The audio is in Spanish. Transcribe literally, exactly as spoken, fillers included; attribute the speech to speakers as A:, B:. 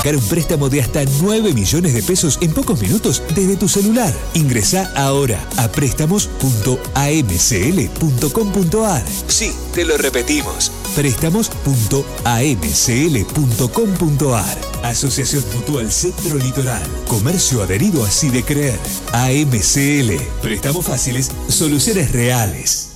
A: sacar un préstamo de hasta nueve millones de pesos en pocos minutos desde tu celular. Ingresá ahora a préstamos punto a m c l punto com punto a r. Sí, te lo repetimos. préstamos punto a m c l punto com punto a r. Asociación Mutual Centro Litoral. Comercio adherido a Así de Creer. A M C L. Préstamos fáciles, soluciones reales.